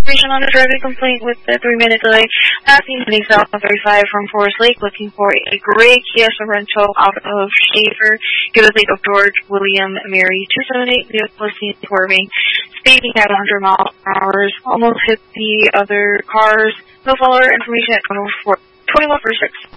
information on a driving complaint with a 3-minute delay. Passing heading south on 35 from Forest Lake, looking for a gray Kia Sorento out of Schaefer. Give us date of George William Mary 278. Vehicle seen swerving, speeding at 100 miles per hour. Almost hit the other cars. No follower information at 2146.